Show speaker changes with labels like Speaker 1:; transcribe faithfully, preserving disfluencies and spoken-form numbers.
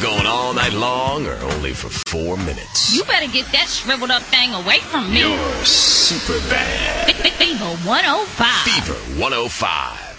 Speaker 1: going all night long or only for four minutes?
Speaker 2: You better get that shriveled up thing away from me.
Speaker 1: You're super bad.
Speaker 2: Fever one oh five.
Speaker 1: Fever one oh five.